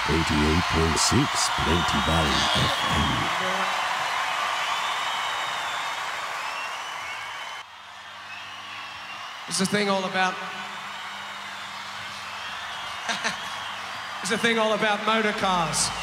88.6 Plenty Valley FM. It's a thing all about... It's a thing all about motor cars.